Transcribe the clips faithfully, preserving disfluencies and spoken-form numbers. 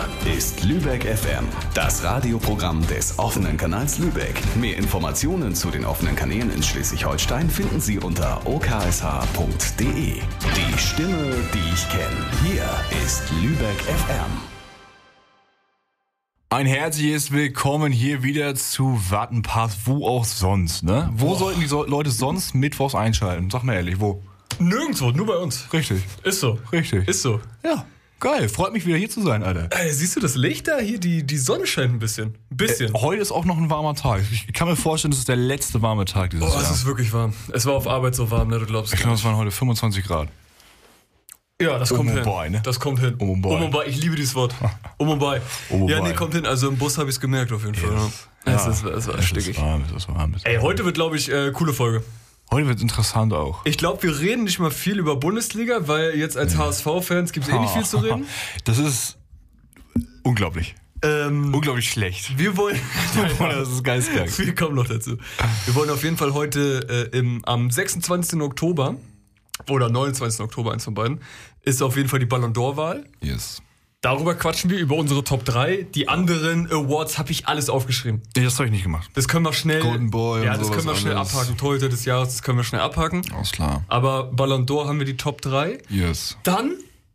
ist Lübeck F M, das Radioprogramm des offenen Kanals Lübeck. Mehr Informationen zu den offenen Kanälen in Schleswig-Holstein finden Sie unter o k s h punkt d e. Die Stimme, die ich kenne. Hier ist Lübeck F M. Ein herzliches Willkommen hier wieder zu Wattenpass, wo auch sonst, ne? Wo oh. sollten die so- Leute sonst mittwochs einschalten? Sag mal ehrlich, wo? Nirgendwo, nur bei uns. Richtig. Ist so. Richtig. Ist so. Ja, geil. Freut mich wieder hier zu sein, Alter. Ey, siehst du das Licht da? Hier, die, die Sonne scheint ein bisschen. Ein bisschen. Äh, heute ist auch noch ein warmer Tag. Ich kann mir vorstellen, das ist der letzte warme Tag dieses Oh, Jahr. es ist wirklich warm. Es war auf Arbeit so warm, ne? Du glaubst Ich glaube, es waren heute fünfundzwanzig Grad. Ja, das kommt Um hin. Mumbai, ne? Das kommt hin. Um Mumbai. Um Mumbai. Ich liebe dieses Wort. Um Mumbai. Um Mumbai. Ja, nee, kommt hin. Also im Bus habe ich es gemerkt auf jeden Fall. Yes. Ja. Ja. Es ist, es war Es stickig. ist warm, es ist warm. Es ist Ey, warm. heute wird, glaube ich, äh, coole Folge. Heute wird es interessant auch. Ich glaube, wir reden nicht mal viel über Bundesliga, weil jetzt als H S V-Fans gibt es eh nicht viel zu reden. Das ist unglaublich. Ähm, Unglaublich schlecht. wir wollen... Das ist geistkrank. Wir kommen noch dazu. Wir wollen auf jeden Fall heute äh, im, am sechsundzwanzigsten Oktober oder neunundzwanzigsten Oktober, eins von beiden, ist auf jeden Fall die Ballon d'Or-Wahl. Yes. Darüber quatschen wir, über unsere Top drei. Die anderen Awards habe ich alles aufgeschrieben. Nee, das habe ich nicht gemacht. Das können wir schnell... Golden Boy Ja, und das sowas können wir schnell alles. abhaken. Torhüter des Jahres, das können wir schnell abhaken. Alles klar. Aber Ballon d'Or haben wir die Top drei. Yes. Dann,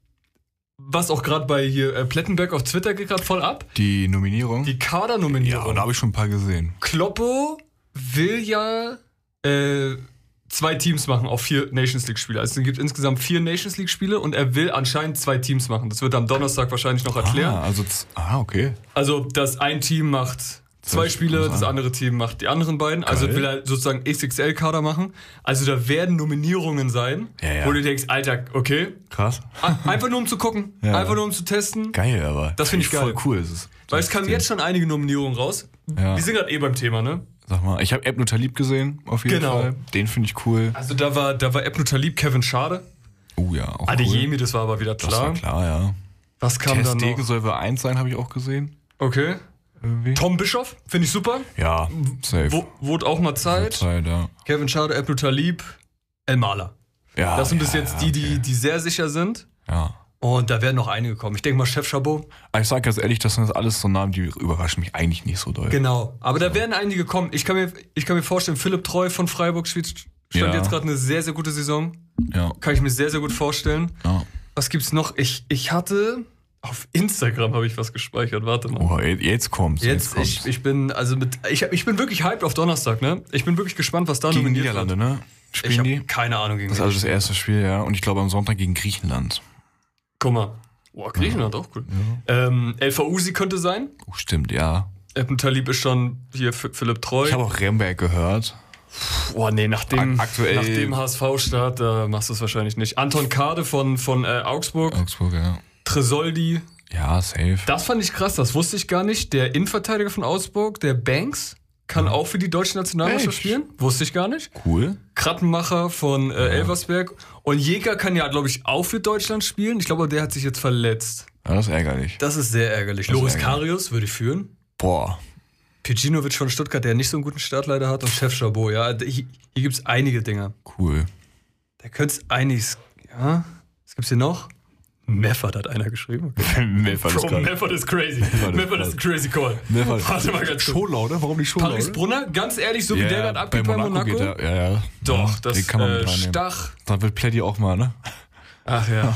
was auch gerade bei hier äh, Plettenberg auf Twitter geht gerade voll ab, Die Nominierung? die Ja, Kadernominierung. und da habe ich schon ein paar gesehen. Kloppo will ja äh, zwei Teams machen auf vier Nations League Spiele. Also es gibt insgesamt vier Nations League Spiele und er will anscheinend zwei Teams machen. Das wird er am Donnerstag wahrscheinlich noch erklären. Ah, also, z- ah, okay. Also, dass ein Team macht zwei Zwei Spiele, Spiele, das andere Team macht die anderen beiden. Also Geil. will er sozusagen X X L-Kader machen. Also da werden Nominierungen sein, Ja, ja. wo du denkst, Alter, okay, Krass. a- einfach nur um zu gucken, Ja. einfach nur um zu testen. Geil, aber. Das finde ich voll geil. cool. Ist es. Weil es kamen jetzt schon einige Nominierungen raus. Ja. Wir sind gerade eh beim Thema, ne? Sag mal, ich habe Ebnu Talib gesehen, auf jeden Genau. Fall. Den finde ich cool. Also da war, da war Ebnu Talib, Kevin Schade, Oh ja, auch Adeyemi, cool. das war aber wieder Das war klar. klar, ja. Was kam Ter dann Stegen noch? soll wohl eins sein, habe ich auch gesehen. Okay. Irgendwie. Tom Bischoff, finde ich super. Ja, safe. Wo, wurde auch mal Zeit. Zeit, ja. Kevin Schade, Ebnu Talib, El Maler. Ja, Das sind ja, bis jetzt ja, die, die, okay. die sehr sicher sind. Ja. Und da werden noch einige kommen. Ich denke mal Chef Chabot. Aber ich sag ganz ehrlich, das sind jetzt alles so Namen, die überraschen mich eigentlich nicht so doll. Genau. Aber da werden einige kommen. Ich kann mir, ich kann mir vorstellen, Philipp Treu von Freiburg spielt, stand Ja. jetzt gerade eine sehr, sehr gute Saison. Ja. Kann ich mir sehr, sehr gut vorstellen. Ja. Was gibt's noch? Ich, ich hatte... Auf Instagram habe ich was gespeichert. Warte mal. Oh, jetzt kommt's. Jetzt, kommt's. ich, ich bin, also mit, ich, ich bin wirklich hyped auf Donnerstag, ne? Ich bin wirklich gespannt, was da gegen nominiert Niederlande, wird. ne? Ich Spielen habe die? keine Ahnung gegen Das ist also das erste Spiel, ja. Und ich glaube am Sonntag gegen Griechenland. Guck mal. Boah, Griechenland auch cool. Ähm, El Faouzi könnte sein. Oh, stimmt, ja. Ebn Talib ist schon hier F- Philipp Treu. Ich habe auch Remberg gehört. Boah, nee, nach dem, Ak- aktuell- nach dem H S V-Start, da machst du es wahrscheinlich nicht. Anton Kade von, von äh, Augsburg. Augsburg, ja. Tresoldi. Ja, safe. Das fand ich krass, das wusste ich gar nicht. Der Innenverteidiger von Augsburg, der Banks, kann auch für die deutsche Nationalmannschaft Echt? spielen. Wusste ich gar nicht. Cool. Krattenmacher von äh, Elversberg. Und Jäger kann ja, glaube ich, auch für Deutschland spielen. Ich glaube, der hat sich jetzt verletzt. Ja, das ist ärgerlich. Das ist sehr ärgerlich. Das ist Loris ärgerlich. Karius würde ich führen. Boah. Pijinovic von Stuttgart, der nicht so einen guten Start leider hat. Und Chef Chabot, ja. Hier, hier gibt es einige Dinge. Cool. Da könnte es einiges, ja. Was gibt's hier noch? Meffert hat einer geschrieben. Okay. Meffert ist Bro, geil. Meffert ist crazy. ist Meffert ist ein crazy call. Meffert. Warte mal ganz kurz. Schonlaude? Warum nicht Paris Schonlaude? Brunner, ganz ehrlich, so wie der gerade abgeht bei Monaco. Geht er, ja, ja. Doch, ja, das den kann man äh, mit reinnehmen. Stach. Dann wird Plätti auch mal, ne? Ach ja.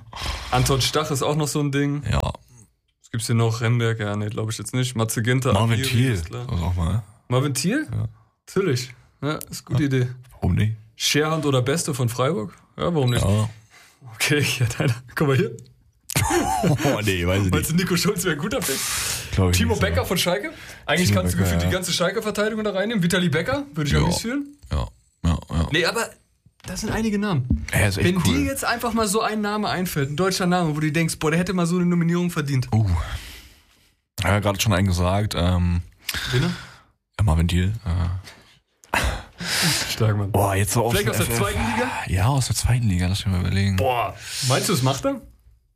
Anton Stach ist auch noch so ein Ding. Ja. Was gibt's hier noch? Remberg, ja, nee, glaube ich jetzt nicht. Matze Ginter. Marvin Amiri, Thiel. ist klar. Das auch mal, ne? Marvin Thiel? Ja. Natürlich. Ja, ist eine gute Idee. Warum nicht? Scherhand oder Beste von Freiburg? Ja, warum nicht? Ja. Okay, ja, deiner. Guck mal hier. Oh, nee, weiß ich Meinst nicht. du, Nico Schulz wäre ein guter Pick? Glaub ich Timo nicht, Becker ja. von Schalke? Eigentlich Timo kannst du Becker, gefühlt ja. die ganze Schalke-Verteidigung da reinnehmen. Vitali Becker würde ich Ja. am liebsten führen. Ja, ja, ja. Nee, aber das sind einige Namen. Er ist echt Wenn cool. dir jetzt einfach mal so ein Name einfällt, ein deutscher Name, wo du denkst, boah, der hätte mal so eine Nominierung verdient. Uh. Ich habe ja gerade schon einen gesagt. Ähm, Wen? ja, Marvin Thiel. Äh. Stark, Mann. Boah, jetzt so aus Vielleicht aus der F F. zweiten Liga? Ja, aus der zweiten Liga, lass mich mal überlegen. Boah, meinst du, das macht er?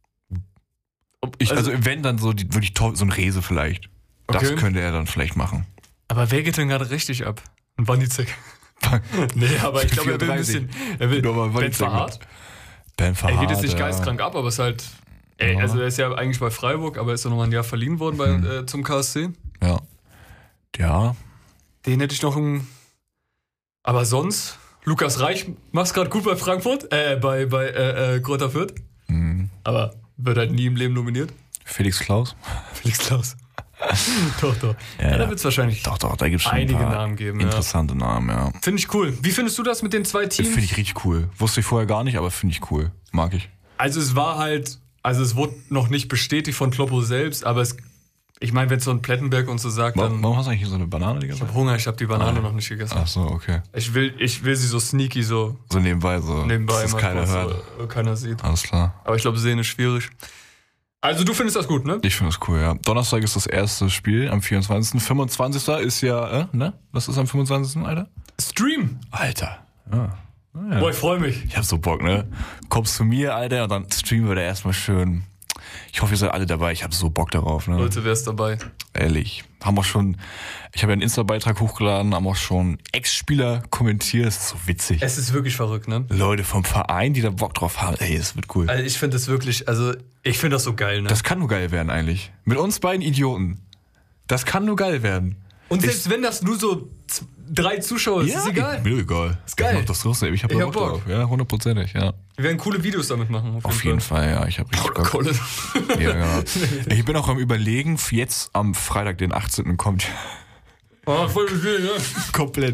Ich, also, also- wenn dann so die, wirklich top, so ein Rese vielleicht. Das Okay. könnte er dann vielleicht machen. Aber wer geht denn gerade richtig ab? Ein Wanizek. Nee, aber ich glaube, er will ein bisschen. Er will Nur mal Ben Wanizek Verhaart. Ben Verhaart. Er geht jetzt nicht ja. geistkrank ab, aber ist halt. Ey, Ja. also er ist ja eigentlich bei Freiburg, aber ist ja nochmal ein Jahr verliehen worden bei, Hm. äh, zum K S C. Ja. Ja. Den hätte ich noch im... Aber sonst, Lukas Reich macht's gerade gut bei Frankfurt, äh, bei, bei äh, äh, Kräuter Fürth. Mhm. Aber wird halt nie im Leben nominiert. Felix Klaus. Felix Klaus. doch, doch. Ja, Ja, da ja. wird's wahrscheinlich Doch, doch, da gibt es schon einige ein paar Namen geben. Ja. interessante Namen, ja. Finde ich cool. Wie findest du das mit den zwei Teams? Finde ich richtig cool. Wusste ich vorher gar nicht, aber finde ich cool. Mag ich. Also es war halt, also es wurde noch nicht bestätigt von Kloppo selbst, aber es, ich meine, wenn so ein Plettenberg und so sagt, Warum, dann... warum hast du eigentlich so eine Banane die Ich ganze hab Zeit? Hunger, ich habe die Banane Ah. noch nicht gegessen. Ach so, okay. Ich will, ich will sie so sneaky so So nebenbei, so. nebenbei dass mal das keiner kurz hört. so, äh, keiner sieht. Alles klar. Aber ich glaube, sehen ist schwierig. Also du findest das gut, ne? Ich finde das cool, ja. Donnerstag ist das erste Spiel am vierundzwanzigsten fünfundzwanzigsten ist ja, äh, ne? Was ist am fünfundzwanzigsten, Alter? Stream. Alter. Ja. Ja. Boah, ich freue mich. Ich hab so Bock, ne? Kommst zu mir, Alter, und dann streamen wir da erstmal schön. Ich hoffe, ihr seid alle dabei. Ich hab so Bock darauf, ne? Leute, wer ist dabei? Ehrlich. Haben auch schon, ich habe ja einen Insta-Beitrag hochgeladen, haben auch schon Ex-Spieler kommentiert. Das ist so witzig. Es ist wirklich verrückt, ne? Leute vom Verein, die da Bock drauf haben. Ey, das wird cool. Also ich finde das wirklich, also ich finde das so geil, ne? Das kann nur geil werden eigentlich. Mit uns beiden Idioten. Das kann nur geil werden. Und selbst wenn das nur so z- drei Zuschauer ist, ist egal. Mir egal. Ist geil. Ich mach das trotzdem. Ich hab Ich da hab Bock Bock. drauf. Ja, hundertprozentig, ja. Wir werden coole Videos damit machen. Auf jeden Fall, ja. Ich hab richtig Bock. Kohle. Ja, ja. Ich bin auch am Überlegen, jetzt am Freitag, den achtzehnten kommt Oh, voll viel, ne? komplett.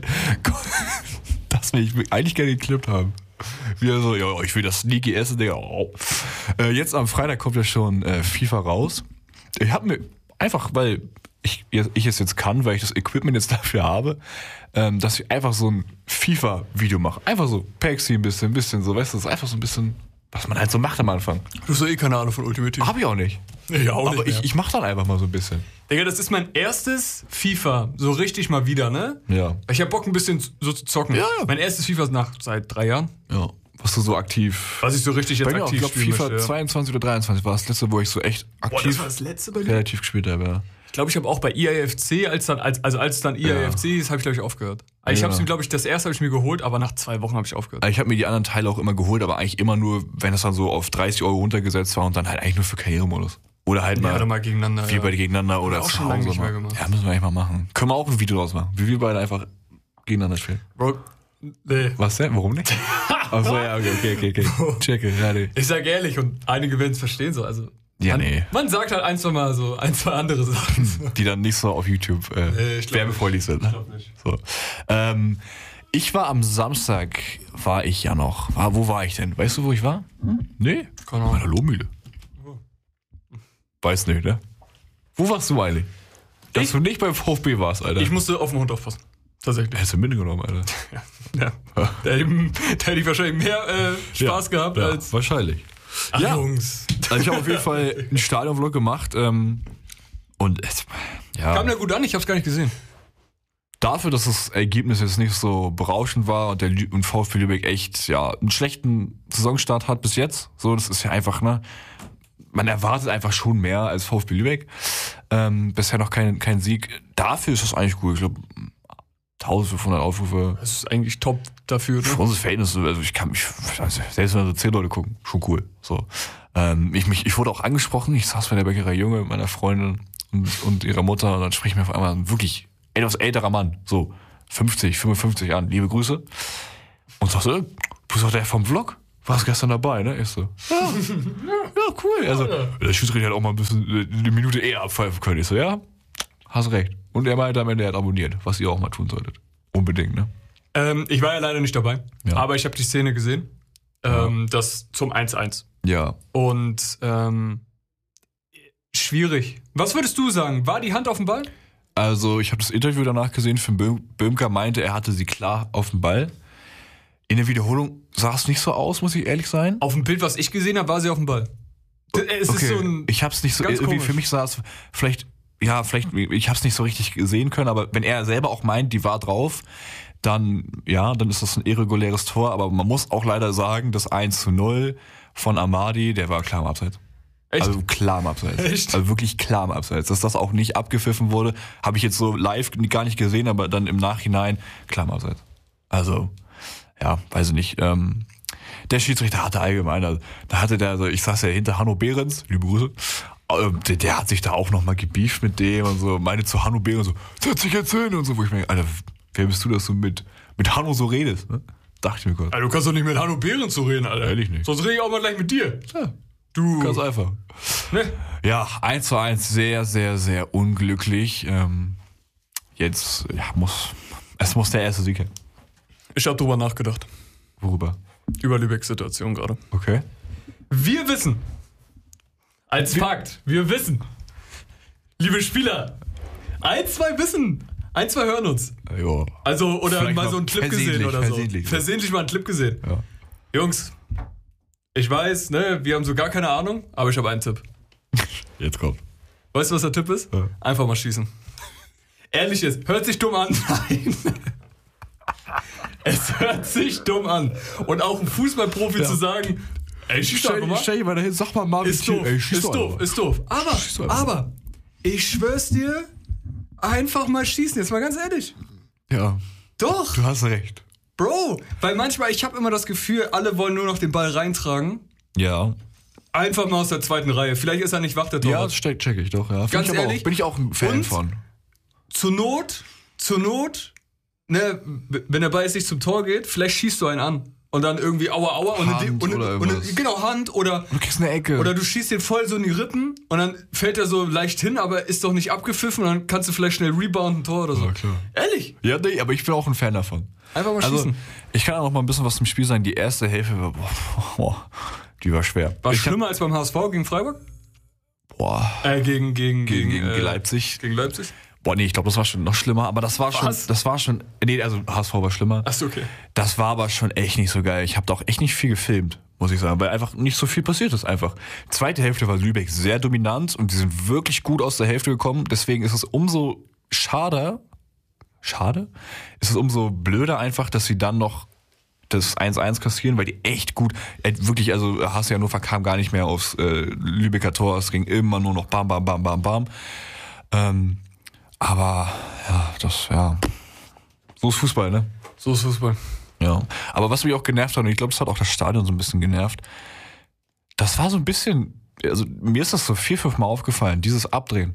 Das will ich eigentlich gerne geklippt haben. Wieder so, ja, ich will das sneaky essen, Digga. Oh. Äh, jetzt am Freitag kommt ja schon äh, FIFA raus. Ich habe mir einfach, weil ich, ich es jetzt kann, weil ich das Equipment jetzt dafür habe, ähm, dass ich einfach so ein FIFA-Video mache. Einfach so, Paxi ein bisschen, ein bisschen so, weißt du, das ist einfach so ein bisschen, was man halt so macht am Anfang. Du hast doch eh keine Ahnung von Ultimate Team. Hab ich auch nicht. Ja, auch Aber ich, ich mach dann einfach mal so ein bisschen. Digga, das ist mein erstes FIFA, so richtig mal wieder, ne? Ja. Ich hab Bock ein bisschen so zu zocken. Ja, ja. Mein erstes FIFA ist nach seit drei Jahren. Ja. Was du so aktiv. Was ich so richtig jetzt Bei mir auch, ich aktiv glaube spielen FIFA möchte. Ja. zweiundzwanzig oder dreiundzwanzig war das letzte, wo ich so echt Boah, das aktiv war das letzte bei mir. relativ gespielt habe, ja. Ich glaube, ich habe auch bei I A F C, als dann, als, also als dann I A F C ist, habe ich glaube ich aufgehört. Also ich Ja. habe es mir, glaube ich, das erste habe ich mir geholt, aber nach zwei Wochen habe ich aufgehört. Ich habe mir die anderen Teile auch immer geholt, aber eigentlich immer nur, wenn es dann so auf dreißig Euro runtergesetzt war und dann halt eigentlich nur für Karrieremodus. Oder halt Ja, mal, dann mal gegeneinander. wir Ja. beide gegeneinander oder auch zu schon lange Hause nicht mehr mal. gemacht. Ja, müssen wir eigentlich mal machen. Können wir auch ein Video draus machen, wie wir beide einfach gegeneinander spielen. Bro, nee. Was denn? Warum nicht? Achso, ja, okay, okay, okay, okay. Checke, ja, nee. Ich sag ehrlich, und einige werden es verstehen so. Also Ja, man, nee. man sagt halt ein, zwei Mal so, ein, zwei andere Sachen. So. Die dann nicht so auf YouTube äh, Nee, ich glaub werbefreudig sind. Ich glaub nicht. So. Ähm, ich war am Samstag, war ich ja noch. War, wo war ich denn? Weißt du, wo ich war? Hm? Nee? Keine Ahnung. Meiner Lohmühle. Weiß nicht, ne? Wo warst du eigentlich? Dass Ich- du nicht beim VfB warst, Alter. Ich musste auf den Hund aufpassen. Tatsächlich. Hättest du mitgenommen, Alter. Ja. Da hätte ich, da hätte ich wahrscheinlich mehr äh, Spaß ja, gehabt ja, als. wahrscheinlich. Ach, Ja. Jungs. Also ich habe auf jeden Fall einen Stadionvlog gemacht. Ähm, und es, ja, Kam ja gut an, ich hab's gar nicht gesehen. dafür, dass das Ergebnis jetzt nicht so berauschend war und der Lü- und VfB Lübeck echt ja einen schlechten Saisonstart hat bis jetzt. So, das ist ja einfach, ne? Man erwartet einfach schon mehr als VfB Lübeck. Ähm, bisher noch kein, kein Sieg. Dafür ist das eigentlich gut. Ich glaube, eintausendfünfhundert Aufrufe. Das ist eigentlich top dafür, Für ne? unsere Verhältnisse, also ich kann mich, also selbst wenn so zehn Leute gucken, schon cool. So, ähm, ich mich, ich wurde auch angesprochen. Ich saß bei der Bäckerei Junge mit meiner Freundin und, und ihrer Mutter und dann spricht mir auf einmal ein wirklich etwas älterer Mann, so fünfzig, fünfundfünfzig Jahren, liebe Grüße. Und sagst so, du bist doch der vom Vlog? Warst gestern dabei, ne? Ich so, ja, ja, cool. Also, der Schiedsrichter hat auch mal ein bisschen äh, eine Minute eher abpfeifen können. Ich so, ja, hast recht. Und er meinte am Ende, er hat abonniert, was ihr auch mal tun solltet. Unbedingt, ne? Ähm, ich war ja leider nicht dabei, Ja. aber ich habe die Szene gesehen. Ähm, Das zum eins eins. Ja. Und ähm, schwierig. Was würdest du sagen? War die Hand auf dem Ball? Also, ich habe das Interview danach gesehen. Finn Böhm- Böhmker meinte, er hatte sie klar auf dem Ball. In der Wiederholung sah es nicht so aus, muss ich ehrlich sein. Auf dem Bild, was ich gesehen habe, war sie auf dem Ball. Es ist so ein. ich hab's nicht so, ganz irgendwie komisch. für mich sah es vielleicht, ja, vielleicht, ich hab's nicht so richtig sehen können, aber wenn er selber auch meint, die war drauf, dann, ja, dann ist das ein irreguläres Tor, aber man muss auch leider sagen, das eins zu null von Amadi, der war klar im Abseits. Echt? Also klar im Abseits. Echt? Also wirklich klar im Abseits. Dass das auch nicht abgepfiffen wurde, habe ich jetzt so live gar nicht gesehen, aber dann im Nachhinein klar im Abseits. Also, ja, weiß ich nicht. Ähm, der Schiedsrichter hatte allgemein, also, da hatte der, also ich saß ja hinter Hanno Behrens, liebe Grüße, ähm, der, der hat sich da auch nochmal gebieft mit dem und so, meine zu Hanno Behrens so, setz dich jetzt hin und so, wo ich mir, Alter, wer bist du, dass du mit, mit Hanno so redest, ne? Dachte ich mir kurz. Alter, du kannst doch nicht mit Hanno Behrens so reden, Alter. Ehrlich nicht. Sonst rede ich auch mal gleich mit dir. Ja, Du. ganz einfach. Ne? Ja, eins zu eins, sehr, sehr, sehr unglücklich. Ähm, jetzt ja, muss, es muss der erste Sieg her. Ich habe drüber nachgedacht. Worüber? Über Lübecks Situation gerade. Okay. Wir wissen, als Fakt, wir wissen, liebe Spieler, ein, zwei wissen, ein, zwei hören uns. Ja. Also, oder Vielleicht mal mal so einen Clip gesehen versehentlich, oder so. versehentlich. Versehentlich mal einen Clip gesehen. Ja. Jungs, ich weiß, ne, wir haben so gar keine Ahnung, aber ich habe einen Tipp. Jetzt kommt. Weißt du, was der Tipp ist? Ja. Einfach mal schießen. Ehrlich ist, hört sich dumm an. Nein. Es hört sich dumm an. Und auch ein Fußballprofi Ja. zu sagen, ey, schieß doch einfach mal. Stell dich mal dahin, sag mal Marvin Ist Thiel, doof, ey, schieß ist doch doof, einfach. ist doof. Aber, Schieß doch einfach. aber, ich schwör's dir, einfach mal schießen, jetzt mal ganz ehrlich. Ja, Doch, du hast recht. Bro, weil manchmal, ich habe immer das Gefühl, alle wollen nur noch den Ball reintragen. Ja. Einfach mal aus der zweiten Reihe. Vielleicht ist er nicht wach, der Ja, Torwart. das check, check ich doch, ja. Find Ganz ich aber ehrlich? Auch, bin ich auch ein Fan Und? von. Zur Not, zur Not, ne, wenn der Ball jetzt nicht zum Tor geht, vielleicht schießt du einen an. Und dann irgendwie aua, aua. Und, Hand und, oder und, irgendwas. genau, Hand oder... Du kriegst eine Ecke. Oder du schießt den voll so in die Rippen und dann fällt er so leicht hin, aber ist doch nicht abgepfiffen und dann kannst du vielleicht schnell rebounden, Tor oder so. Ja, klar. Ehrlich? Ja, nee, aber ich bin auch ein Fan davon. Einfach mal Also, schießen. ich kann auch noch mal ein bisschen was zum Spiel sagen. Die erste Hälfte war, boah, boah, die war schwer. War ich schlimmer als beim H S V gegen Freiburg? Hab, boah, Äh, gegen, gegen, gegen, gegen, gegen äh, Leipzig. Gegen Leipzig? Boah, nee, ich glaube, das war schon noch schlimmer, aber das war schon, Was? das war schon, nee, also H S V war schlimmer. Achso, okay. Das war aber schon echt nicht so geil. Ich habe da auch echt nicht viel gefilmt, muss ich sagen, weil einfach nicht so viel passiert ist einfach. Zweite Hälfte war Lübeck sehr dominant und die sind wirklich gut aus der Hälfte gekommen. Deswegen ist es umso schade, schade? Ist es umso blöder einfach, dass sie dann noch das eins eins kassieren, weil die echt gut, äh, wirklich, also H C Hannover kam gar nicht mehr aufs äh, Lübecker Tor. Es ging immer nur noch bam, bam, bam, bam, bam. Ähm, aber ja, das, ja, so ist Fußball, ne? So ist Fußball. Ja, aber was mich auch genervt hat, und ich glaube, das hat auch das Stadion so ein bisschen genervt, das war so ein bisschen, also mir ist das so vier, fünf Mal aufgefallen, dieses Abdrehen.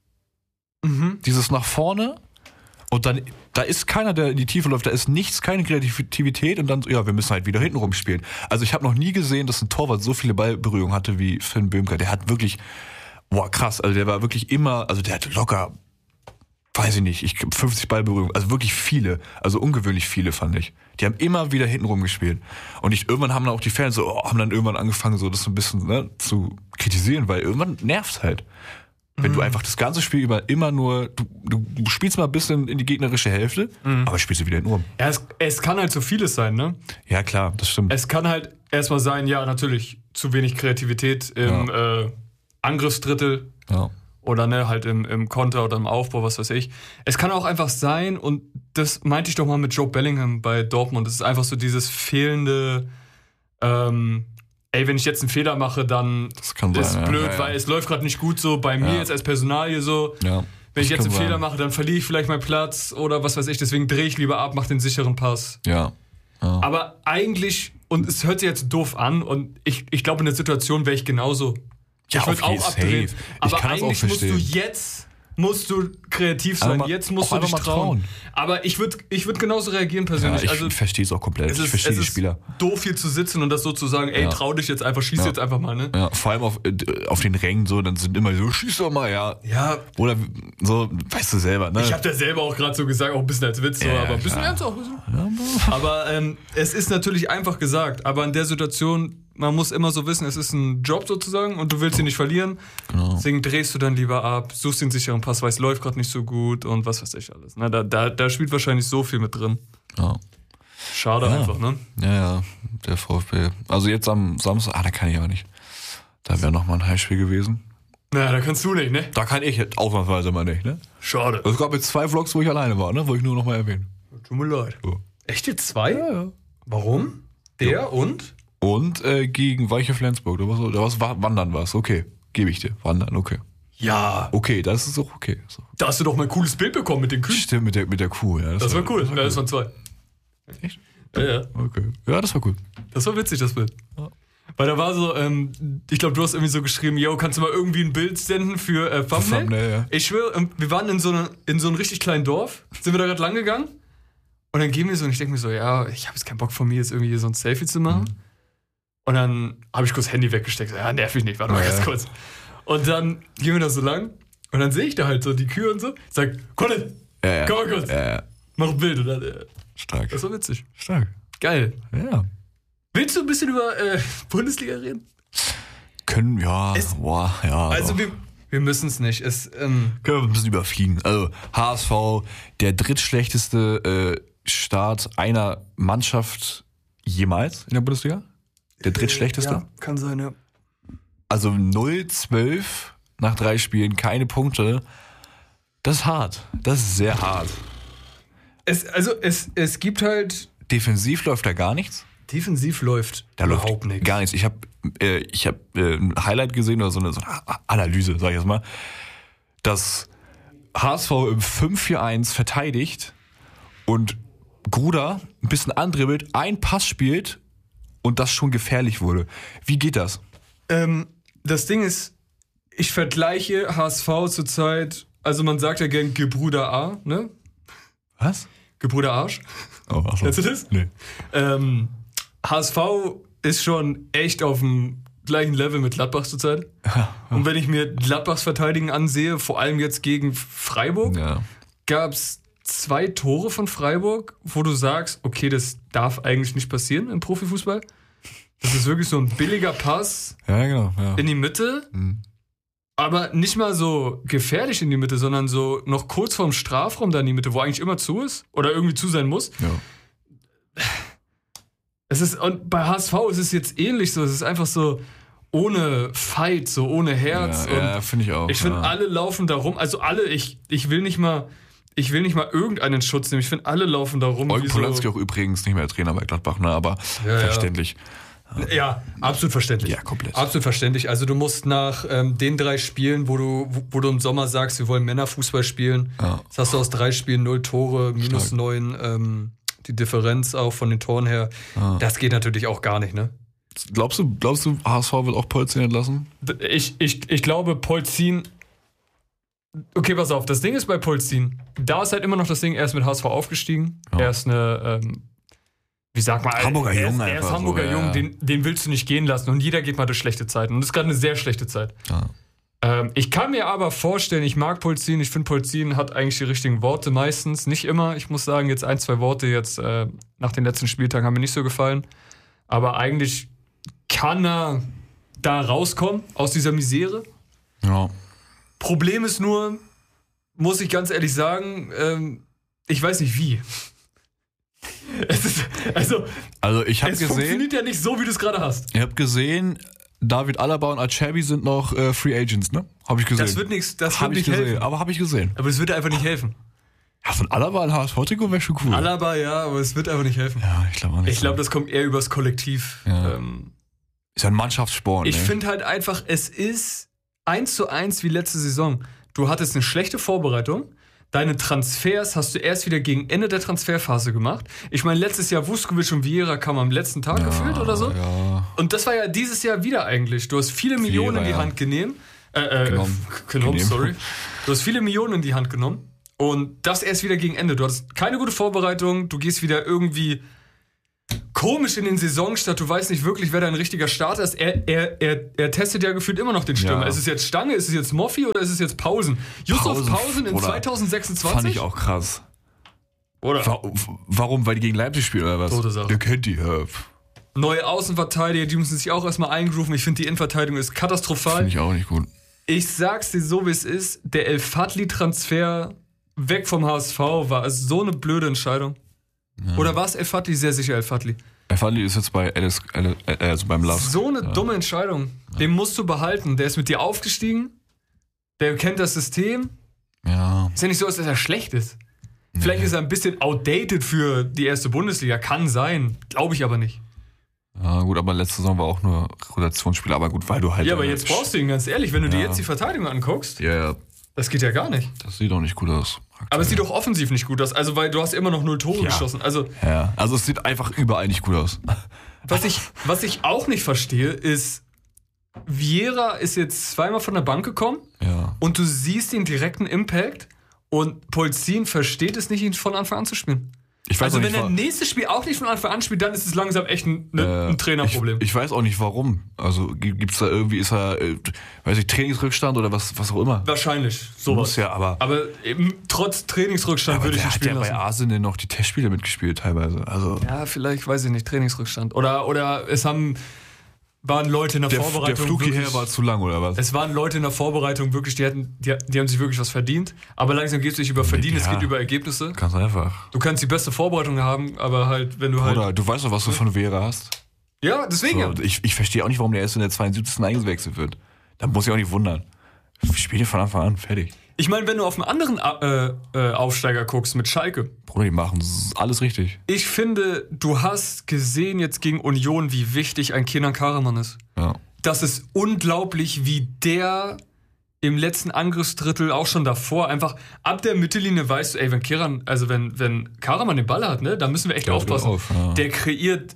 Mhm. Dieses nach vorne und dann, da ist keiner, der in die Tiefe läuft, da ist nichts, keine Kreativität und dann, ja, wir müssen halt wieder hinten rumspielen. Also ich habe noch nie gesehen, dass ein Torwart so viele Ballberührungen hatte wie Finn Böhmker. Der hat wirklich, boah, krass, also der war wirklich immer, also der hatte locker, weiß ich nicht, ich fünfzig Ballberührungen, also wirklich viele, also ungewöhnlich viele fand ich. Die haben immer wieder hinten rumgespielt. Und ich, irgendwann haben dann auch die Fans so, oh, haben dann irgendwann angefangen, so das so ein bisschen ne, zu kritisieren, weil irgendwann nervt's halt. Wenn Mhm. du einfach das ganze Spiel über immer nur, du, du, du spielst mal ein bisschen in die gegnerische Hälfte, Mhm. aber spielst du wieder hinten rum. Ja, es, es kann halt so vieles sein, ne? Ja, klar, das stimmt. Es kann halt erstmal sein, ja, natürlich, zu wenig Kreativität im äh, Angriffsdrittel Ja. oder ne, halt im, im Konter oder im Aufbau, was weiß ich. Es kann auch einfach sein, und das meinte ich doch mal mit Joe Bellingham bei Dortmund, es ist einfach so dieses fehlende, ähm, ey, wenn ich jetzt einen Fehler mache, dann Das kann ist sein, ja. blöd, Ja, ja. weil es läuft gerade nicht gut so bei mir Ja. jetzt als Personalie so. Ja. Wenn Das ich jetzt kann einen sein. Fehler mache, dann verliere ich vielleicht meinen Platz oder was weiß ich, deswegen drehe ich lieber ab, mache den sicheren Pass. Ja. Ja. Aber eigentlich, und es hört sich jetzt doof an, und ich, ich glaube, in der Situation wäre ich genauso. Ja, ich würde auf jeden auch abdrehen. safe. Ich Aber kann das auch eigentlich musst du verstehen. jetzt, musst du kreativ sein, mal- jetzt musst auch du dich einfach mal trauen. trauen. Aber ich würde ich würd genauso reagieren Ja, persönlich. ich also, verstehe es auch komplett. es Ich ist, verstehe es die ist Spieler. doof hier zu sitzen und das so zu sagen, ey, Ja. trau dich jetzt einfach, schieß Ja. jetzt einfach mal, ne? Ja, vor allem auf, äh, auf den Rängen so, dann sind immer so, schieß doch mal, ja. Ja, Oder so, weißt du selber, ne? ich habe das selber auch gerade so gesagt, auch ein bisschen als Witz, so, Ja, aber ein bisschen klar. ernst auch. Ein bisschen. Aber ähm, es ist natürlich einfach gesagt, aber in der Situation, man muss immer so wissen, es ist ein Job sozusagen und du willst ihn nicht verlieren. Genau. Deswegen drehst du dann lieber ab, suchst den sicheren Pass, weil es läuft gerade nicht so gut und was weiß ich alles. Na, da, da, da spielt wahrscheinlich so viel mit drin. Ja. Schade Ja. einfach, ne? Ja, ja, der VfB. Also jetzt am Samstag, ah, da kann ich aber nicht. Da wäre nochmal ein Heimspiel gewesen. Na, da kannst du nicht, ne? Da kann ich jetzt ausnahmsweise mal nicht, ne? Schade. Es gab jetzt zwei Vlogs, wo ich alleine war, ne? Wollte ich nur nochmal erwähnen. Tut mir leid. Ja. Echt jetzt zwei? Ja, ja. Warum? Der und? Und äh, gegen Weiche Flensburg. Da war so, da war's, wa- Wandern war es, okay. Gebe ich dir. Wandern, okay. Ja. Okay, das ist auch okay. So. Da hast du doch mal ein cooles Bild bekommen mit den Kühen. Stimmt, mit der, mit der Kuh, ja. Das war cool. Ja, das waren zwei. Echt? Ja, ja. Okay. Ja, das war gut. Das war witzig, das Bild. Ja. Weil da war so, ähm, ich glaube, du hast irgendwie so geschrieben, yo, kannst du mal irgendwie ein Bild senden für äh, Thumbnail? Thumbnail, ja. Ich schwöre, wir waren in so, eine, in so einem richtig kleinen Dorf, sind wir da gerade lang gegangen und dann gehen wir so und ich denke mir so, ja, ich habe jetzt keinen Bock von mir, jetzt irgendwie hier so ein Selfie zu machen. Mhm. Und dann habe ich kurz Handy weggesteckt, so, ja, nerv mich nicht, warte mal ja, ganz ja. kurz. Und dann gehen wir da so lang und dann sehe ich da halt so die Kühe und so, ich sag, Colin, ja, ja. komm mal kurz, ja, ja. mach ein Bild. Und dann, äh, Stark. Das war witzig. Stark. Geil. Ja. Willst du ein bisschen über äh, Bundesliga reden? Können, ja, es, boah, ja. Also wir, wir müssen es nicht. Es, ähm, Können wir ein bisschen überfliegen. Also H S V, der drittschlechteste äh, Start einer Mannschaft jemals in der Bundesliga? Der drittschlechteste? Ja, kann sein, ja. Also null zwölf nach drei Spielen, keine Punkte. Das ist hart. Das ist sehr hart. Es, also es, es gibt halt... Defensiv läuft da gar nichts. Defensiv läuft da überhaupt nichts. Gar nichts. Ich habe äh, ich hab, äh, ein Highlight gesehen oder so eine, so eine Analyse, sag ich jetzt mal, dass H S V im fünf vier eins verteidigt und Gruda ein bisschen andribbelt, einen Pass spielt und das schon gefährlich wurde. Wie geht das? Ähm, das Ding ist, ich vergleiche H S V zurzeit, also man sagt ja gern Gebrüder A, ne? Was? Gebrüder Arsch. Oh, ach so. Kennst du das? Nee. Ähm, H S V ist schon echt auf dem gleichen Level mit Gladbach zurzeit. Ja, ja. Und wenn ich mir Gladbachs Verteidigen ansehe, vor allem jetzt gegen Freiburg, ja. gab es zwei Tore von Freiburg, wo du sagst, okay, das darf eigentlich nicht passieren im Profifußball. Das ist wirklich so ein billiger Pass ja, genau, ja. in die Mitte, mhm. aber nicht mal so gefährlich in die Mitte, sondern so noch kurz vorm Strafraum da in die Mitte, wo eigentlich immer zu ist oder irgendwie zu sein muss. Ja. Es ist, und bei H S V ist es jetzt ähnlich so, es ist einfach so ohne Fight, so ohne Herz. Ja, ja finde ich auch. Ich finde, ja. alle laufen da rum, also alle, ich, ich will nicht mal, ich will nicht mal irgendeinen Schutz nehmen, ich finde, alle laufen da rum. Eugen Polanski so auch übrigens nicht mehr Trainer bei Gladbach, ne, aber ja, verständlich. Ja. ja, absolut verständlich. Ja, komplett. Absolut verständlich. Also du musst nach ähm, den drei Spielen, wo du, wo, wo du im Sommer sagst, wir wollen Männerfußball spielen, ja. das hast du aus drei Spielen null Tore, minus neun, ähm, die Differenz auch von den Toren her. Ja. Das geht natürlich auch gar nicht, ne? Glaubst du, glaubst du, H S V wird auch Polzin entlassen? Ich, ich, ich glaube, Polzin. Okay, pass auf, das Ding ist bei Polzin, da ist halt immer noch das Ding, er ist mit H S V aufgestiegen. Ja. Er ist eine, ähm, wie sagt man, Hamburger er Jung ist, er ist Hamburger so, Jung, ja. den, den willst du nicht gehen lassen und jeder geht mal durch schlechte Zeiten und das ist gerade eine sehr schlechte Zeit. Ja. Ähm, ich kann mir aber vorstellen, ich mag Polzin, ich finde Polzin hat eigentlich die richtigen Worte meistens, nicht immer. Ich muss sagen, jetzt ein, zwei Worte jetzt äh, nach den letzten Spieltagen haben mir nicht so gefallen, aber eigentlich kann er da rauskommen aus dieser Misere. Ja. Problem ist nur, muss ich ganz ehrlich sagen, ähm, ich weiß nicht wie. Es ist, also, also ich habe es gesehen, funktioniert ja nicht so, wie du es gerade hast. Ich habe gesehen, David Alaba und Acerbi sind noch äh, Free Agents, ne? Habe ich gesehen. Das wird nichts, das hab wird ich nicht gesehen, helfen. aber habe ich gesehen. Aber es wird einfach nicht helfen. Ja, von Alaba ein H S V-Trikot wäre schon cool. Alaba, ja, aber es wird einfach nicht helfen. Ja, ich glaube auch nicht. Ich glaube, das kommt eher übers Kollektiv. Ja. Ähm, ist ja ein Mannschaftssport. Ich ne? finde halt einfach, es ist eins zu eins wie letzte Saison. Du hattest eine schlechte Vorbereitung. Deine Transfers hast du erst wieder gegen Ende der Transferphase gemacht. Ich meine, letztes Jahr Vuskovic und Vieira kamen am letzten Tag ja, gefühlt oder so. Ja. Und das war ja dieses Jahr wieder eigentlich. Du hast viele Millionen in die ja. Hand genehm, äh, äh, genommen. genommen. genommen. Sorry. Du hast viele Millionen in die Hand genommen. Und das erst wieder gegen Ende. Du hattest keine gute Vorbereitung. Du gehst wieder irgendwie komisch in den Saisonstart. Du weißt nicht wirklich, wer dein richtiger Starter ist. Er, er, er, er testet ja gefühlt immer noch den Stürmer. Ja. Ist es jetzt Stange, ist es jetzt Moffi oder ist es jetzt Pausen? Yusuf Pausen, Pausen in zwanzig sechsundzwanzig? Fand ich auch krass. Oder? Warum? Weil die gegen Leipzig spielen oder was? Tote Sache. Der kennt die. Ja. Neue Außenverteidiger, die müssen sich auch erstmal eingrooven. Ich finde, die Innenverteidigung ist katastrophal. Finde ich auch nicht gut. Ich sag's dir so, wie es ist. Der El Fadli-Transfer weg vom H S V war so eine blöde Entscheidung. Ja. Oder war es El Fadli? Sehr sicher El Fadli. El Fadli ist jetzt bei Alice, also beim Love. So eine ja. dumme Entscheidung. Ja. Den musst du behalten. Der ist mit dir aufgestiegen. Der kennt das System. Ja. Ist ja nicht so, dass er schlecht ist. Nee. Vielleicht ist er ein bisschen outdated für die erste Bundesliga. Kann sein. Glaube ich aber nicht. Ja, gut, aber letzte Saison war auch nur Rotationsspieler. Aber gut, weil du halt. Ja, aber jetzt brauchst du ihn, ganz ehrlich. Wenn du ja. dir jetzt die Verteidigung anguckst. Ja, Das geht ja gar nicht. Das sieht doch nicht gut aus. Aktuell. Aber es sieht doch offensiv nicht gut aus. Also, weil du hast immer noch null Tore Ja. geschossen. Also, Ja, also es sieht einfach überall nicht gut aus. was ich, was ich auch nicht verstehe, ist, Vieira ist jetzt zweimal von der Bank gekommen Ja. und du siehst den direkten Impact und Polzin versteht es nicht, ihn von Anfang an zu spielen. Ich weiß Also auch wenn nicht, er wa- nächstes Spiel auch nicht von Anfang an spielt, dann ist es langsam echt ein, ne, äh, ein Trainerproblem. Ich, ich weiß auch nicht warum. Also gi- gibt's da irgendwie, ist er, äh, weiß ich, Trainingsrückstand oder was, was auch immer. Wahrscheinlich, Muss sowas. ja, aber, Aber eben trotz Trainingsrückstand aber würde ich der ihn hat spielen ja bei lassen. Arsenal noch die Testspiele mitgespielt teilweise. Also Ja, vielleicht, weiß ich nicht, Trainingsrückstand. Oder, oder es haben, waren Leute in der, der, der Vorbereitung Flug wirklich, hierher war zu lang oder was? es waren Leute in der Vorbereitung wirklich, die, hatten, die, die haben sich wirklich was verdient. Aber langsam geht es nicht über Verdienen, es Ja. geht über Ergebnisse. Ganz einfach. Du kannst die beste Vorbereitung haben, aber halt, wenn du halt... Oder du weißt doch, was du von Vera hast. Ja, deswegen ja. So, ich, ich verstehe auch nicht, warum der erst in der zweiundsiebzigsten eingewechselt wird. Da muss ich auch nicht wundern. Spiel den von Anfang an, fertig. Ich meine, wenn du auf einen anderen äh, äh, Aufsteiger guckst mit Schalke, Bruder, die machen s- alles richtig. ich finde, du hast gesehen jetzt gegen Union, wie wichtig ein Kenan Karaman ist. Ja. Das ist unglaublich, wie der im letzten Angriffsdrittel, auch schon davor, einfach ab der Mittellinie weißt du, ey, wenn Keran, also wenn, wenn Karaman den Ball hat, ne, da müssen wir echt Der aufpassen. auf, ja. Der kreiert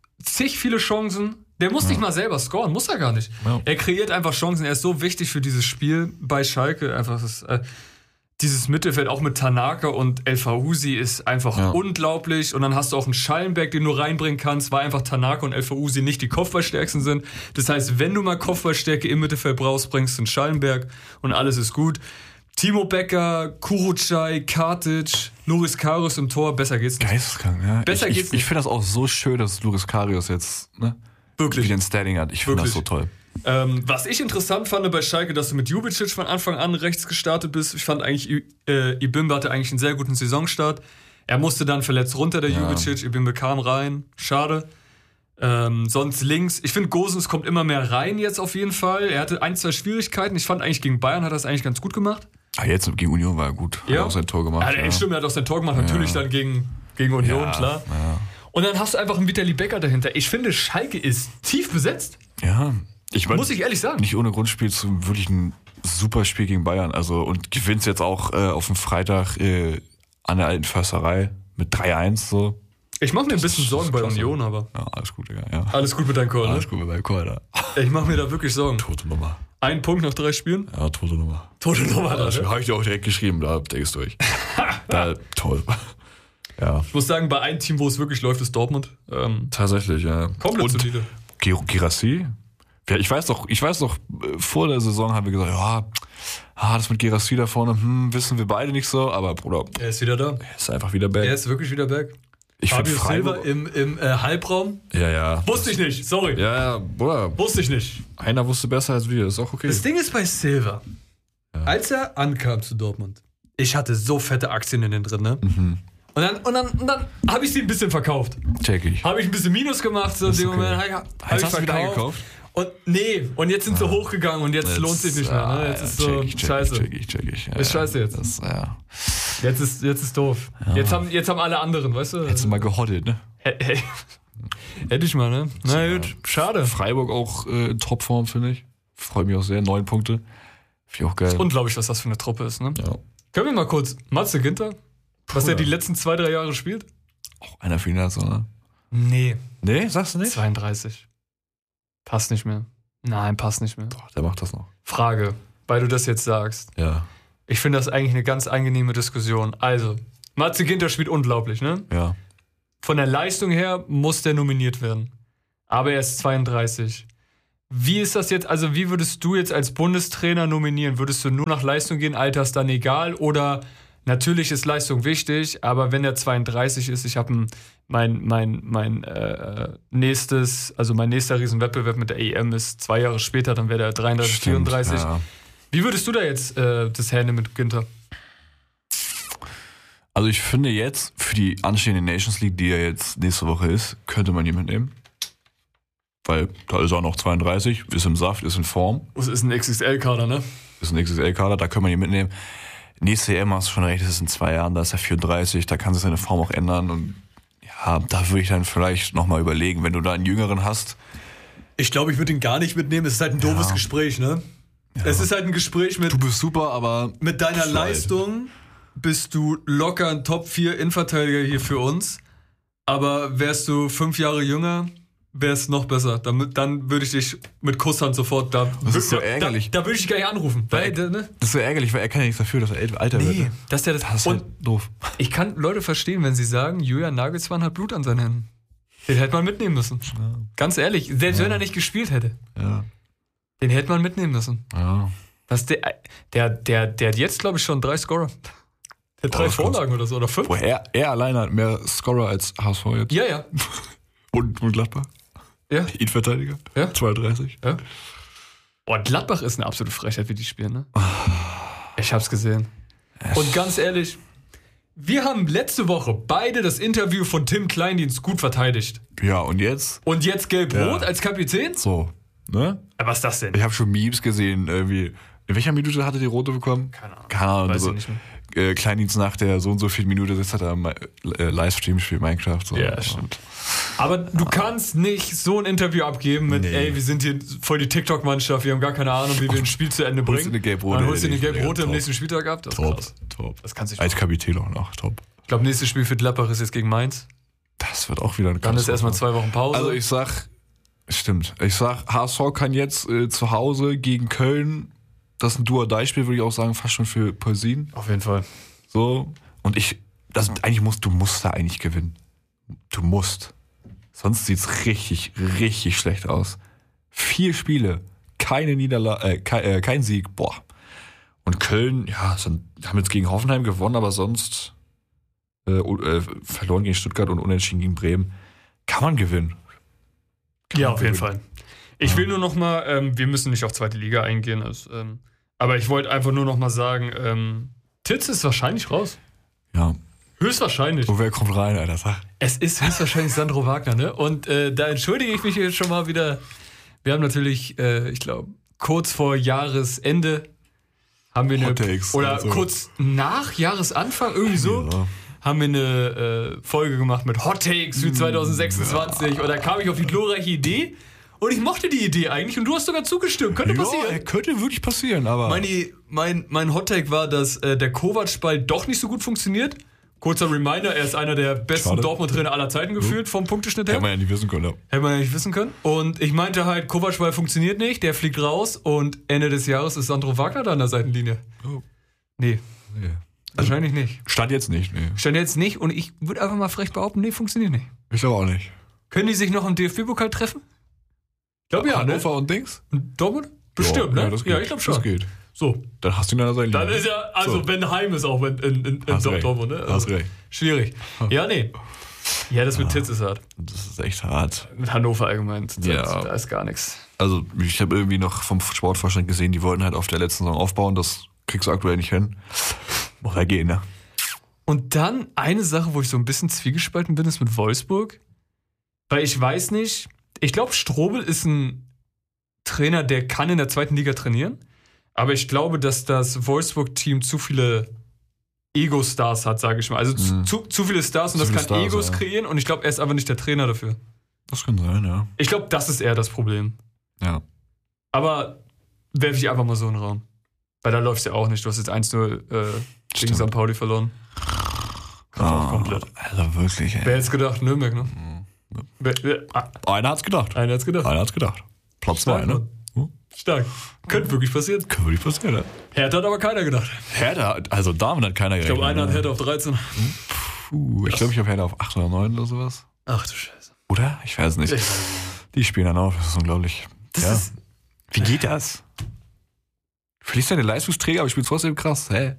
zig viele Chancen. Der muss nicht mal selber scoren, muss er gar nicht. Ja. Er kreiert einfach Chancen. Er ist so wichtig für dieses Spiel bei Schalke. Einfach das, äh, dieses Mittelfeld auch mit Tanaka und El Fauzi ist einfach Ja. unglaublich. Und dann hast du auch einen Schallenberg, den du reinbringen kannst, weil einfach Tanaka und El Fauzi nicht die Kopfballstärksten sind. Das heißt, wenn du mal Kopfballstärke im Mittelfeld brauchst, bringst du einen Schallenberg und alles ist gut. Timo Becker, Kurucay, Kartic, Loris Karius im Tor, besser geht's nicht. Geisteskrank, ja. Besser ich, geht's ich, nicht. ich finde das auch so schön, dass Loris Karius jetzt ne, Wirklich. wieder ein Standing hat. Ich finde das so Wirklich. toll. Ähm, was ich interessant fand bei Schalke, dass du mit Jubicic von Anfang an rechts gestartet bist. Ich fand eigentlich, I- äh, Ibimbe hatte eigentlich einen sehr guten Saisonstart. Er musste dann verletzt runter, der Ja. Jubicic. Ibimbe kam rein. Schade. Ähm, sonst links. Ich finde, Gosens kommt immer mehr rein jetzt auf jeden Fall. Er hatte ein, zwei Schwierigkeiten. Ich fand eigentlich gegen Bayern hat er das eigentlich ganz gut gemacht. Ah, jetzt gegen Union war er gut. Hat Ja. auch sein Tor gemacht. Ja, ey, stimmt, er hat auch sein Tor gemacht. Natürlich dann gegen, gegen Union, Ja, klar. ja. Und dann hast du einfach einen Vitali Becker dahinter. Ich finde, Schalke ist tief besetzt. Ja. Ich mein, Muss ich ehrlich sagen. nicht ohne Grund spielst du wirklich ein super Spiel gegen Bayern. Also und gewinnst jetzt auch äh, auf dem Freitag äh, an der alten Försterei mit drei eins so. Ich mache mir ein bisschen ist Sorgen bei klasse. Union, aber Ja, alles gut, Digga. Ja. alles gut mit deinem Call, ne? Alles gut bei Korda. Ich mache mir da wirklich Sorgen. Tote Nummer. Ein Punkt nach drei Spielen. Ja, tote Nummer. Tote Nummer. Das ne? habe ich dir auch direkt geschrieben, da denkst du durch. da, toll. Ja, Ich muss sagen, bei einem Team, wo es wirklich läuft, ist Dortmund. Ähm, tatsächlich, ja. komplett Und solide. Gir- Girassi? Ja, ich weiß doch, ich weiß doch, äh, vor der Saison haben wir gesagt, ja, ah, das mit Girassi da vorne, hm, wissen wir beide nicht so, aber Bruder, Er ist wieder da. er ist einfach wieder back. Er ist wirklich wieder back. Ich finde Fabio Silva Freiburg. im, im äh, Halbraum. Ja, ja. Wusste ich nicht, sorry. Ja, ja, Bruder, Wusste ich nicht. einer wusste besser als wir, ist auch okay. Das Ding ist bei Silva, als er ankam zu Dortmund, ich hatte so fette Aktien in den drin, ne? Mhm. Und dann, und dann, und dann habe ich sie ein bisschen verkauft. Check ich. Habe ich ein bisschen Minus gemacht, so in Ist dem okay. Moment. Hab, hab Jetzt ich hast du wieder verkauft. eingekauft? Und nee, und jetzt sind sie hochgegangen und jetzt, Jetzt, lohnt sich nicht mehr. ah, Ne? Jetzt ja, ist so check ich, check scheiße. Ich, check ich, check ich. Ja, Ist scheiße jetzt. Das, ja. Jetzt ist, jetzt ist doof. Jetzt, haben, jetzt haben alle anderen, weißt du? Hättest du mal gehottet, ne? Hey, hey. Hätte ich mal, ne? Na gut, schade. Freiburg auch äh, in Topform, finde ich. Freue mich auch sehr. Neun Punkte. Finde ich auch geil. Unglaublich, was das für eine Truppe ist, ne? ja. Können wir mal kurz Matze Ginter, was Puh, er die ja. letzten zwei, drei Jahre spielt? Auch einer für ihn hat so, ne? Nee, Nee, sagst du nicht? zweiunddreißig. Passt nicht mehr. Nein, passt nicht mehr. Doch, der macht das noch. Frage, weil du das jetzt sagst. Ja. Ich finde das eigentlich eine ganz angenehme Diskussion. Also, Matze Ginter spielt unglaublich, ne? Ja. Von der Leistung her muss der nominiert werden. Aber er ist zweiunddreißig. Wie ist das jetzt, also wie würdest du jetzt als Bundestrainer nominieren? Würdest du nur nach Leistung gehen, Alter ist dann egal? Oder natürlich ist Leistung wichtig, aber wenn er zweiunddreißig ist, ich habe mein, mein, mein äh, nächstes, also mein nächster Riesenwettbewerb mit der E M ist zwei Jahre später, dann wäre der dreiunddreißig, Stimmt, vierunddreißig. Ja. Wie würdest du da jetzt äh, das Handeln mit Ginter? Also ich finde jetzt, für die anstehende Nations League, die ja jetzt nächste Woche ist, könnte man ihn mitnehmen. Weil da ist er noch zweiunddreißig, ist im Saft, ist in Form, Das ist ein X X L-Kader, ne? ist ein X X L-Kader, da können wir ihn mitnehmen. Nächste E M hast du schon recht, das ist in zwei Jahren, da ist er vierunddreißig, da kann sich seine Form auch ändern. Und ja, da würde ich dann vielleicht nochmal überlegen, wenn du da einen Jüngeren hast. Ich glaube, ich würde ihn gar nicht mitnehmen. Es ist halt ein doofes Ja. Gespräch, ne? Ja. Es ist halt ein Gespräch mit... Du bist super, aber... Mit deiner Leistung bist du locker ein Top vier Innenverteidiger hier für uns. Aber wärst du fünf Jahre jünger, wär's noch besser. Dann, dann würde ich dich mit Kusshand sofort da... Das ist so ärgerlich. Da, da würde ich gar nicht anrufen. Weil, er, ne? Das ist so ärgerlich, weil er kann ja nichts dafür, dass er älter wird. Nee, Ne? das ist ja das... Das ist und halt doof. Ich kann Leute verstehen, wenn sie sagen, Julian Nagelsmann hat Blut an seinen Händen. Den hätte man mitnehmen müssen. Ja. Ganz ehrlich, selbst ja. wenn er nicht gespielt hätte. Ja. Den hätte man mitnehmen müssen. Ja. Was der, der, der, der hat jetzt, glaube ich, schon drei Scorer. Der hat drei oh, Vorlagen oder so, oder fünf. Boah, er, er alleine hat mehr Scorer als H S V jetzt. Ja, ja. und, und Gladbach. Ja. Innenverteidiger. Ja. zweiunddreißig. Ja. Boah, Gladbach ist eine absolute Frechheit, wie die spielen, ne? Ich hab's gesehen. Und ganz ehrlich, wir haben letzte Woche beide das Interview von Tim Kleindienst gut verteidigt. Ja, und jetzt? Und jetzt Gelb-Rot ja. als Kapitän? So, ne? Was ist das denn? Ich habe schon Memes gesehen, irgendwie. In welcher Minute hatte die Rote bekommen? Keine Ahnung. Keine Ahnung. Weiß also, ich nicht mehr. Äh, Kleindienst nach der so und so viel Minute sitzt, hat er am äh, Livestream spielt Minecraft. So. Ja, stimmt. Aber du ah. kannst nicht so ein Interview abgeben mit, nee. ey, wir sind hier voll die TikTok-Mannschaft, wir haben gar keine Ahnung, wie wir ein Spiel zu Ende bringen. Eine Gelb-Rote, dann holst du eine Gelb-Rote im nächsten Spieltag ab. Das top, krass. top. Das kannst du Als Kapitän auch noch, top. Ich glaube, nächstes Spiel für Gladbach ist jetzt gegen Mainz. Das wird auch wieder eine Dann ist erstmal zwei Wochen Pause. Also ich sag, stimmt, ich sag, H S V kann jetzt äh, zu Hause gegen Köln, das ist ein Do-or-Die-Spiel, würde ich auch sagen, fast schon für Peusin. Auf jeden Fall. So, und ich, das eigentlich musst, du musst da eigentlich gewinnen. Du musst. Sonst sieht's richtig, richtig schlecht aus. Vier Spiele, keine Niederlage, äh, kein, äh, kein Sieg, boah. Und Köln, ja, sind, haben jetzt gegen Hoffenheim gewonnen, aber sonst äh, äh, verloren gegen Stuttgart und unentschieden gegen Bremen. Kann man gewinnen. Kann ja, man auf gewinnen. jeden Fall. Ich ja. will nur noch mal, ähm, wir müssen nicht auf zweite Liga eingehen, also, ähm, aber ich wollte einfach nur noch mal sagen, ähm, Titz ist wahrscheinlich raus. Ja. Höchstwahrscheinlich. Und wer kommt rein, Alter? Sag. Es ist höchstwahrscheinlich Sandro Wagner, ne? Und äh, da entschuldige ich mich jetzt schon mal wieder. Wir haben natürlich, äh, ich glaube, kurz vor Jahresende haben wir eine, Hottakes oder also. kurz nach Jahresanfang, irgendwie so, ja. haben wir eine äh, Folge gemacht mit Hot Takes für zwanzig sechsundzwanzig. Ja. Und da kam ich auf die glorreiche Idee. Und ich mochte die Idee eigentlich und du hast sogar zugestimmt. Könnte ja, passieren. Könnte wirklich passieren, aber... Meine, mein mein Hottake war, dass äh, der Kovac-Ball doch nicht so gut funktioniert. Kurzer Reminder, er ist einer der besten Dortmund-Trainer aller Zeiten gefühlt, vom Punkteschnitt her. Hätte man ja nicht wissen können. Ja. Hätte man ja nicht wissen können. Und ich meinte halt, Kovac-Ball funktioniert nicht, der fliegt raus und Ende des Jahres ist Sandro Wagner da an der Seitenlinie. Oh. Nee. nee. Wahrscheinlich also, nicht. Stand jetzt nicht, nee. Stand jetzt nicht und ich würde einfach mal frech behaupten, nee, funktioniert nicht. Ich glaube auch nicht. Können die sich noch im D F B-Pokal treffen? Ich glaube ja, Hannover ne? und Dings? Und Dortmund? Bestimmt, ja, ne? Ja, das geht. Ja, ich glaube schon. Das geht. So. Dann hast du ihn an der Seitenlinie. Dann ist ja, also so. wenn Heim ist auch in, in, in, in Dortmund, ne? Also hast recht. Schwierig. Ja, nee. Ja, das mit Titz ist hart. Das ist echt hart. Mit Hannover allgemein. Das, ja. Da ist gar nichts. Also ich habe irgendwie noch vom Sportvorstand gesehen, die wollten halt auf der letzten Saison aufbauen. Das kriegst du aktuell nicht hin. Muss ja gehen, ne? Und dann eine Sache, wo ich so ein bisschen zwiegespalten bin, ist mit Wolfsburg. Weil ich weiß nicht, ich glaube, Strobel ist ein Trainer, der kann in der zweiten Liga trainieren. Aber ich glaube, dass das Wolfsburg-Team zu viele Ego-Stars hat, sage ich mal. Also mhm. zu, zu viele Stars und zu das kann Stars, Egos ja. kreieren. Und ich glaube, er ist aber nicht der Trainer dafür. Das kann sein, ja. Ich glaube, das ist eher das Problem. Ja. Aber werfe ich einfach mal so in den Raum. Weil da läuft es ja auch nicht. Du hast jetzt eins null äh, gegen Sankt Pauli verloren. Oh, komplett. Also wirklich, ey. Wer hätte es gedacht? Nürnberg, ne? Mhm. Wer, wer, ah. Einer hat's gedacht. Einer hat's gedacht. Einer hat's gedacht. Platz zwei, ne? Hm? Stark. Könnte wirklich passieren. Könnte wirklich passieren, ne? Hertha hat aber keiner gedacht. Hertha, also Damen hat keiner gedacht. Ich glaube, einer hat Hertha auf dreizehn. Puh, ich glaube, ich habe Hertha auf acht oder neun oder sowas. Ach du Scheiße. Oder? Ich weiß nicht. Die spielen dann auf, das ist unglaublich. Das ja. ist, Wie geht das? Du verlierst deine Leistungsträger, aber spielst trotzdem krass. Hä?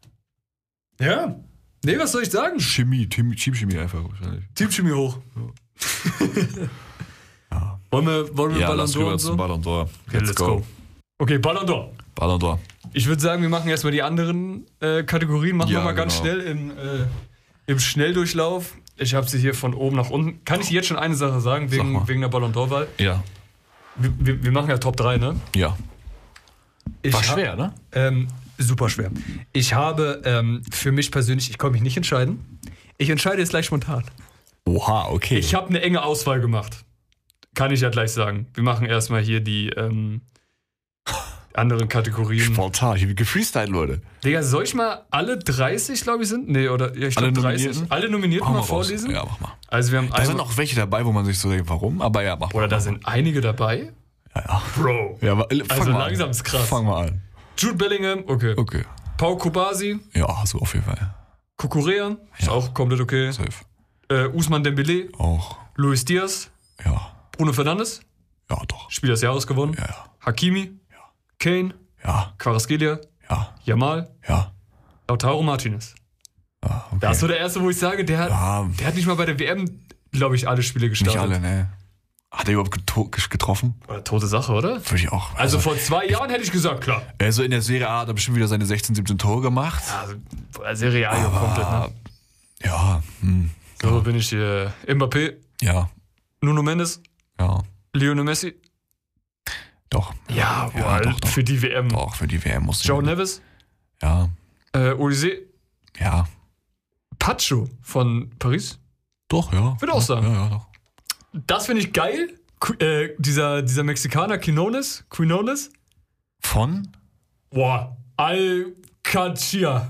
Ja. Nee, was soll ich sagen? Chemie, Team, Teamchemie einfach wahrscheinlich. Teamchemie hoch. Ja. Ja. Wollen wir, wollen wir ja, Ballon d'Or und so? Ballon d'Or. Okay, let's, let's go. go. Okay, Ballon d'Or. Ballon d'Or. Ich würde sagen, wir machen erstmal die anderen äh, Kategorien. Machen ja, wir mal genau. ganz schnell im, äh, im Schnelldurchlauf. Ich habe sie hier von oben nach unten. Kann ich jetzt schon eine Sache sagen, wegen, Sag wegen der Ballon d'Or-Wahl? Ja. Wir, wir, wir machen ja Top drei, ne? Ja. Ich War schwer, hab, ne? Ähm, super schwer. Ich habe ähm, für mich persönlich, ich konnte mich nicht entscheiden. Ich entscheide jetzt gleich spontan. Oha, okay. Ich habe eine enge Auswahl gemacht. Kann ich ja gleich sagen. Wir machen erstmal hier die, ähm, anderen Kategorien. Spontan, ich habe gefreestylt, Leute. Digga, soll ich mal alle dreißig, glaube ich, sind? Nee, oder ja, ich glaube Alle dreißig. Nominierten? Alle Nominierten Mach mal mal raus. vorlesen? Ja, mach mal. Also wir haben Da sind einmal, auch welche dabei, wo man sich so denkt, warum? Aber ja, mach mal. oder da mach sind einige dabei. mal. Ja, ja. Bro. Ja, aber, fang Also mal langsam an. ist krass. Fang mal an. Jude Bellingham, okay. Okay. Pau Kubasi, Ja, so auf jeden Fall. Kukurea, ist Ja. auch komplett okay. Safe. Äh, Usman Dembele, Auch. Luis Diaz, Ja. Bruno Fernandes, Ja, doch. Spieler des Jahres gewonnen. Ja, ja. Hakimi, Kane, Ja, Kvaratskhelia, ja, Jamal, ja. Lautaro Martinez. Ja, okay. Das ist so der erste, wo ich sage, der hat, Ja, der hat nicht mal bei der W M, glaube ich, alle Spiele nicht gestartet. alle, ne. Hat er überhaupt geto- getroffen? Oder tote Sache, oder? Würde ich auch. Also vor zwei Jahren hätte ich gesagt, klar. Also in der Serie A hat er bestimmt wieder seine sechzehn, siebzehn Tore gemacht. Also, Serie A ja komplett, ne? Ja, hm, So bin ich hier. Mbappé, ja, Nuno Mendes, ja, Lionel Messi. doch. Ja, ja, boah, doch, doch. für die W M. Doch, für die W M muss Joe Neves, Ja, äh, Olise, ja, Pacho von Paris. doch, ja. Würde auch sagen. Ja, ja, doch. Das finde ich geil. Qu äh, dieser, dieser Mexikaner, Quinones, Quinones. Von? Boah, Alcachia.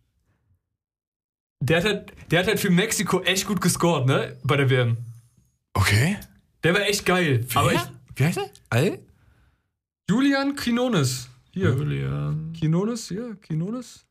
Der hat, halt, der hat halt für Mexiko echt gut gescored, ne? Bei der W M. Okay. Der war echt geil. Aber ich, Wie heißt er? Al? Julian Quinones. Hier. Julian. Quinones, hier, Quinones.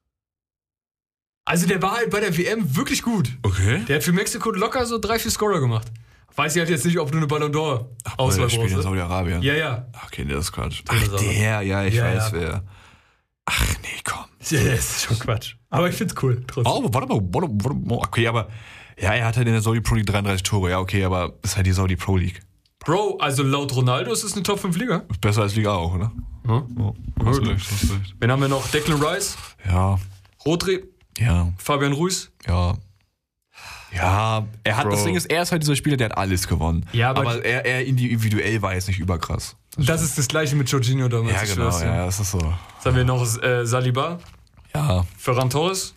Also der war halt bei der W M wirklich gut. Okay. Der hat für Mexiko locker so drei, vier Scorer gemacht. Weiß ich halt jetzt nicht, ob du eine Ballon d'Or Auswahl Der spielt in brauchst. ne? Saudi-Arabien. Ja, ja. Okay, nee, das ist Quatsch. Tolle Ach, Sache. der, ja, ich Ja, weiß ja. wer. Ach, nee, komm. Ja, das ist schon Quatsch. Aber ich find's cool. Trotzdem. Oh, warte mal, warte, warte mal. Okay, aber, ja, er hat halt in der Saudi Pro League dreiunddreißig Tore. Ja, okay, aber ist halt die Saudi Pro League. Bro, also laut Ronaldo ist es eine Top fünf Liga. Ist besser als Liga auch, oder? Ja. Oh, hast du recht, hast du recht. Wen haben wir noch? Declan Rice, Ja, Rodri, ja, Fabian Ruiz. ja. Ja, er hat, Bro. das Ding ist, er ist halt dieser Spieler, der hat alles gewonnen. Ja, aber- aber er, er individuell war jetzt nicht überkrass. Das ist das gleiche mit Jorginho damals. Ja, ich genau, schwör's dir. ja, das ist so. Jetzt haben wir noch äh, Saliba, Ja, Ferran Torres.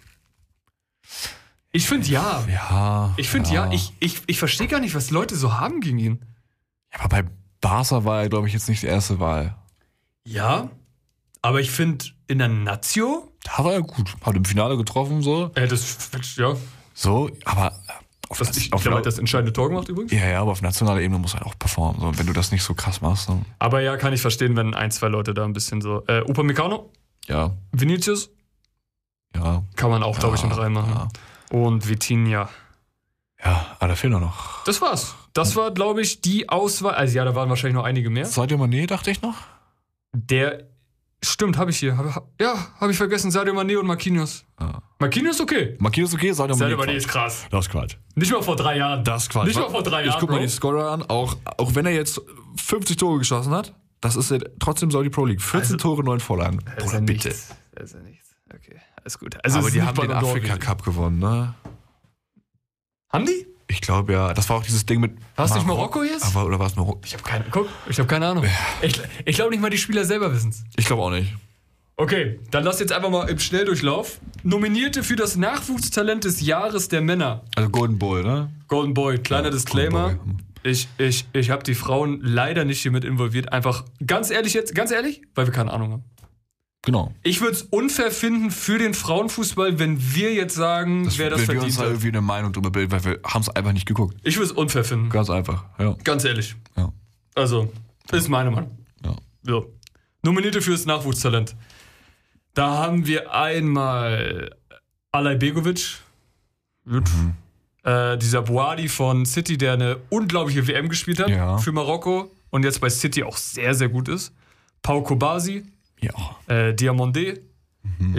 Ich finde ja. ja. Ich finde ja. Ich, ich, ich verstehe gar nicht, was Leute so haben gegen ihn. Ja, aber bei Barca war er, glaube ich, jetzt nicht die erste Wahl. Ja, aber ich finde in der Nazio, Da war er gut. Hat im Finale getroffen, so. äh, das, ja, So, aber auf, das, ich auf, glaube, er hat das entscheidende Tor gemacht übrigens. ja, ja, aber auf nationaler Ebene muss er halt auch performen. So. Wenn du das nicht so krass machst, dann, Aber ja, kann ich verstehen, wenn ein, zwei Leute da ein bisschen so. Äh, Upamecano, ja, Vinicius, ja, kann man auch, glaube ich, mit reinmachen. ja. Und Vitinha. Ja, aber da fehlt noch. Das war's. Das war, glaube ich, die Auswahl. Also ja, da waren wahrscheinlich noch einige mehr. Sadio Mané, dachte ich noch. Der, stimmt, habe ich hier. Hab, hab, ja, habe ich vergessen. Sadio Mané und Marquinhos. Ja. Marquinhos okay. Marquinhos ist okay, Sadio Mané. Sadio Mané Quatsch. ist krass. Das ist Quatsch. Nicht mal vor drei Jahren. Das ist Quatsch. Nicht mal vor drei Ich Jahren, guck mal Bro. die Scorer an, auch, auch wenn er jetzt fünfzig Tore geschossen hat, das ist ja trotzdem Saudi Pro League. vierzehn Also- Tore, neun Vorlagen. Das ist Bruder, ja bitte. nichts. Das ist ja nichts. Okay, alles gut. Also Aber es ist die nicht haben den Ballon d'Or Afrika richtig. Cup gewonnen, ne? Haben die? Ich glaube ja. Das war auch dieses Ding mit. War es nicht Marokko jetzt? Aber, oder war es Marokko? Ich habe keine, guck, ich habe keine Ahnung. Ich, ich glaube nicht mal, die Spieler selber wissen's. Ich glaube auch nicht. Okay, dann lass jetzt einfach mal im Schnelldurchlauf. Nominierte für das Nachwuchstalent des Jahres der Männer. Also Golden Boy, ne? Golden Boy, kleiner Disclaimer. Golden Ich, ich, ich habe die Frauen leider nicht hier mit involviert. Einfach ganz ehrlich jetzt, ganz ehrlich, weil wir keine Ahnung haben. Genau. Ich würde es unfair finden für den Frauenfußball, wenn wir jetzt sagen, wer das wenn wir verdient uns da hat. irgendwie eine Meinung drüber bilden, weil wir haben es einfach nicht geguckt. Ich würde es unfair finden. Ganz einfach, ja. Ganz ehrlich. Ja. Also, ist meine Meinung. Ja. So. Nominierte fürs Nachwuchstalent. Da haben wir einmal Alay Begovic. Gut. Mhm. Äh, dieser Boadi von City, der eine unglaubliche W M gespielt hat Ja. für Marokko und jetzt bei City auch sehr, sehr gut ist. Pau Kobasi, Ja. äh, Diamandé,